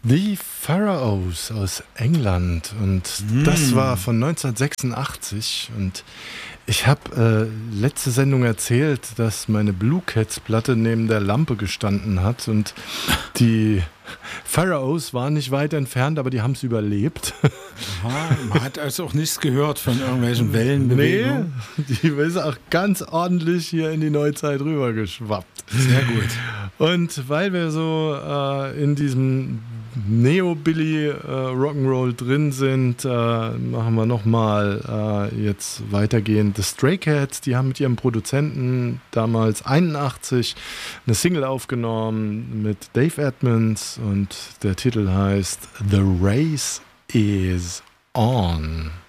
The Pharaohs aus England und das war von 1986 und ich habe letzte Sendung erzählt, dass meine Blue Cats Platte neben der Lampe gestanden hat und die Pharaohs waren nicht weit entfernt, aber die haben es überlebt. Aha, man hat also auch nichts gehört von irgendwelchen Wellenbewegungen. Nee, die ist auch ganz ordentlich hier in die Neuzeit rübergeschwappt. Sehr gut. Und weil wir so in diesem Neo-Billy Rock'n'Roll drin sind, machen wir nochmal jetzt weitergehend The Stray Cats. Die haben mit ihrem Produzenten damals 81 eine Single aufgenommen mit Dave Edmunds und der Titel heißt The Race is On.